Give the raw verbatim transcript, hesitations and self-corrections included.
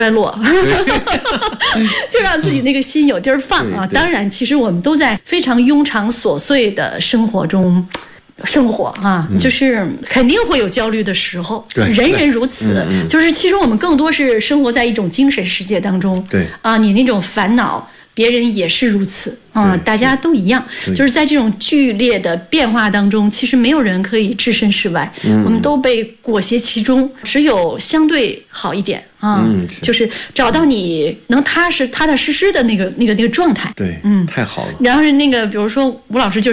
落，就让自己那个心有地儿放啊。当然，其实我们都在非常庸常琐碎的生活中生活啊，嗯、就是肯定会有焦虑的时候，人人如此。嗯嗯、就是其实我们更多是生活在一种精神世界当中， 对啊，你那种烦恼，别人也是如此啊，大家都一样，就是在这种剧烈的变化当中，其实没有人可以置身事外，嗯、我们都被裹挟其中，只有相对好一点。啊、嗯，是就是找到你能踏实、踏踏实实的那个、那个、那个状态。 对，嗯，太好了。 然后是那个，比如说吴老师就。